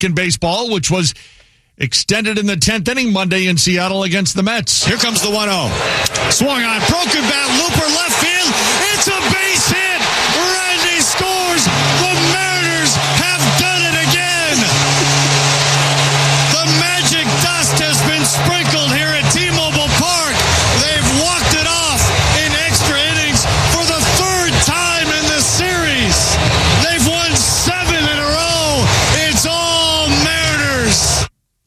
in baseball, which was extended in the 10th inning Monday in Seattle against the Mets. Here comes the 1-0. Swung on, broken bat, looper left field. It's a base hit. Randy scores. The Mariners have done it again. The magic dust has been sprinkled here at T-Mobile Park. They've walked it off in extra innings for the third time in this series. They've won 7 in a row. It's all Mariners.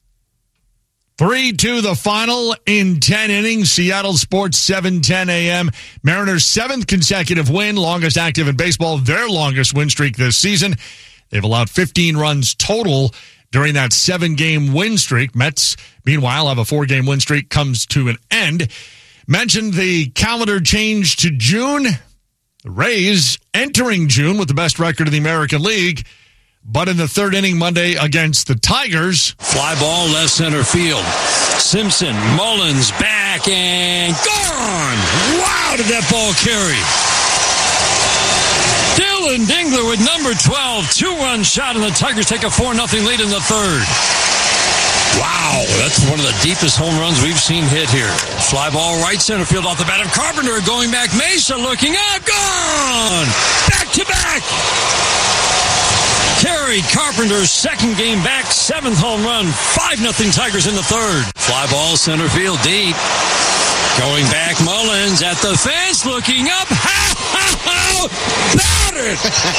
3-2 the final in 10 innings. Seattle Sports 7:10 a.m. Mariners' 7th consecutive win, longest active in baseball, their longest win streak this season. They've allowed 15 runs total during that 7-game win streak. Mets, meanwhile, have a 4-game win streak, comes to an end. Mentioned the calendar change to June. The Rays entering June with the best record in the American League. But in the 3rd inning Monday against the Tigers. Fly ball left center field. Simpson, Mullins, back and gone! Wow, did that ball carry? Dylan Dingler with number 12. 2-run shot, and the Tigers take a 4-0 lead in the 3rd. Wow, that's one of the deepest home runs we've seen hit here. Fly ball right center field off the bat of Carpenter. Going back, Mesa looking up. Gone! Back to back! Kerry Carpenter's 2nd game back, 7th home run, 5-0 Tigers in the 3rd. Fly ball center field deep. Going back, Mullins at the fence, looking up. How about it?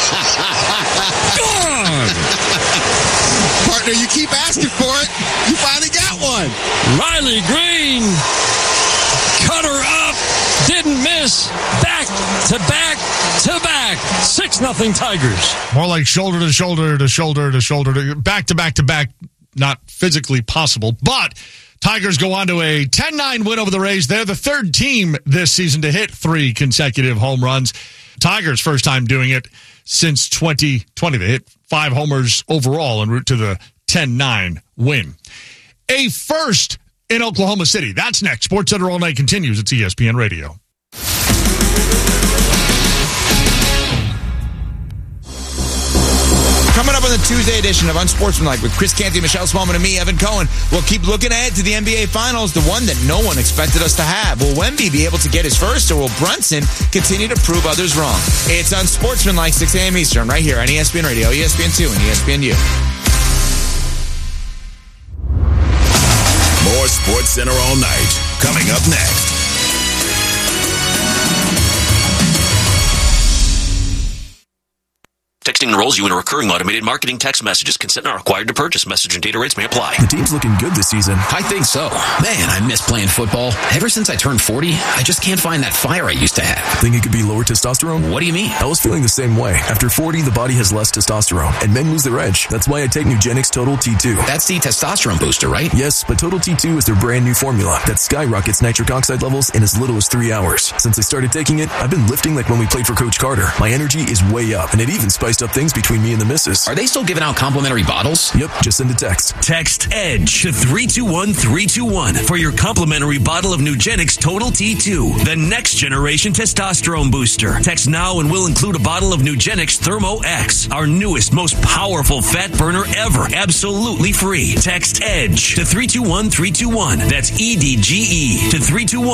Gone! Partner, you keep asking for it. You finally got one. Riley Green, cutter up, didn't miss. Back to back to back. 6-0 Tigers. More like shoulder to shoulder to shoulder to shoulder to back to back to back. Not physically possible, but Tigers go on to a 10-9 win over the Rays. They're the 3rd team this season to hit 3 consecutive home runs. Tigers' first time doing it since 2020. They hit 5 homers overall en route to the 10-9 win. A first in Oklahoma City. That's next. SportsCenter All Night continues. It's ESPN Radio. Coming up on the Tuesday edition of Unsportsmanlike with Chris Canty, Michelle Smallman, and me, Evan Cohen, we'll keep looking ahead to the NBA Finals, the one that no one expected us to have. Will Wemby be able to get his first, or will Brunson continue to prove others wrong? It's Unsportsmanlike, 6 a.m. Eastern, right here on ESPN Radio, ESPN2, and ESPNU. More SportsCenter All Night, coming up next. Texting enrolls you in a recurring automated marketing text messages. Consent not required to purchase. Message and data rates may apply. The team's looking good this season. I think so. Man, I miss playing football. Ever since I turned 40, I just can't find that fire I used to have. Think it could be lower testosterone? What do you mean? I was feeling the same way. After 40, the body has less testosterone, and men lose their edge. That's why I take Nugenix Total T2. That's the testosterone booster, right? Yes, but Total T2 is their brand new formula that skyrockets nitric oxide levels in as little as 3 hours. Since I started taking it, I've been lifting like when we played for Coach Carter. My energy is way up, and it even spiced up things between me and the missus. Are they still giving out complimentary bottles? Yep, just send a text. Text EDGE to 321-321 for your complimentary bottle of Nugenix Total T2, the next generation testosterone booster. Text now and we'll include a bottle of Nugenix Thermo X, our newest, most powerful fat burner ever, absolutely free. Text EDGE to 321-321. That's EDGE to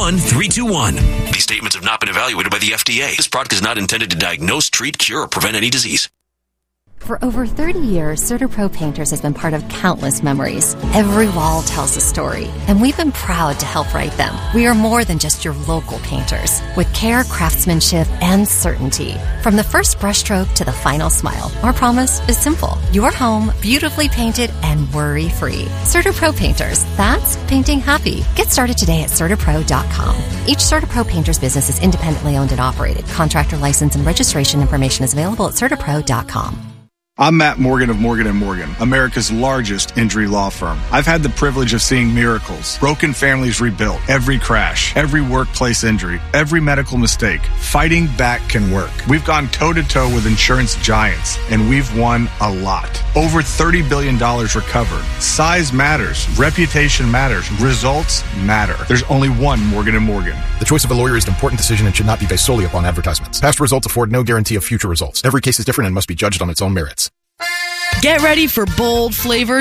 321-321. These statements have not been evaluated by the FDA. This product is not intended to diagnose, treat, cure, or prevent any disease. For over 30 years, CertaPro Painters has been part of countless memories. Every wall tells a story, and we've been proud to help write them. We are more than just your local painters, with care, craftsmanship, and certainty. From the first brushstroke to the final smile, our promise is simple. Your home, beautifully painted and worry-free. CertaPro Painters, that's painting happy. Get started today at CertaPro.com. Each CertaPro Painters business is independently owned and operated. Contractor license and registration information is available at CertaPro.com. I'm Matt Morgan of Morgan & Morgan, America's largest injury law firm. I've had the privilege of seeing miracles, broken families rebuilt, every crash, every workplace injury, every medical mistake. Fighting back can work. We've gone toe-to-toe with insurance giants, and we've won a lot. Over $30 billion recovered. Size matters. Reputation matters. Results matter. There's only one Morgan & Morgan. The choice of a lawyer is an important decision and should not be based solely upon advertisements. Past results afford no guarantee of future results. Every case is different and must be judged on its own merits. Get ready for bold, flavored